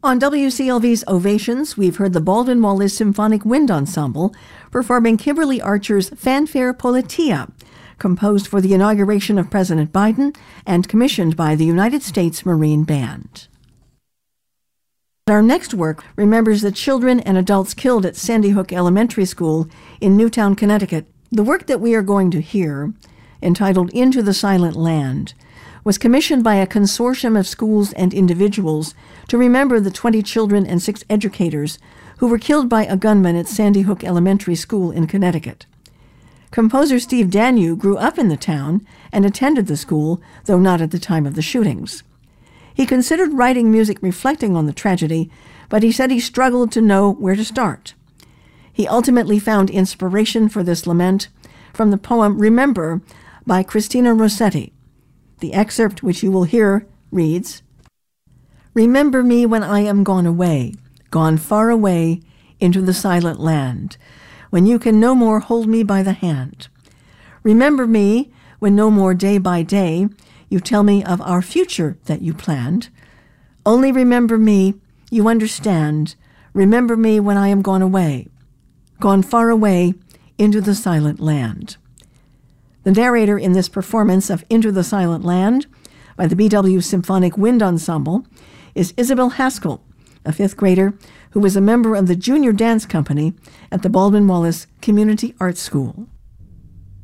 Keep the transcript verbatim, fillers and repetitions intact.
On W C L V's Ovations, we've heard the Baldwin-Wallace Symphonic Wind Ensemble performing Kimberly Archer's Fanfare Politia, composed for the inauguration of President Biden and commissioned by the United States Marine Band. Our next work remembers the children and adults killed at Sandy Hook Elementary School in Newtown, Connecticut. The work that we are going to hear, entitled Into the Silent Land, was commissioned by a consortium of schools and individuals to remember the twenty children and six educators who were killed by a gunman at Sandy Hook Elementary School in Connecticut. Composer Steve Danyu grew up in the town and attended the school, though not at the time of the shootings. He considered writing music reflecting on the tragedy, but he said he struggled to know where to start. He ultimately found inspiration for this lament from the poem Remember by Christina Rossetti. The excerpt which you will hear reads, "Remember me when I am gone away, gone far away into the silent land, when you can no more hold me by the hand. Remember me when no more day by day you tell me of our future that you planned. Only remember me, you understand, remember me when I am gone away, gone far away into the silent land." The narrator in this performance of Into the Silent Land by the B W Symphonic Wind Ensemble is Isabel Haskell, a fifth grader who was a member of the Junior Dance Company at the Baldwin-Wallace Community Art School.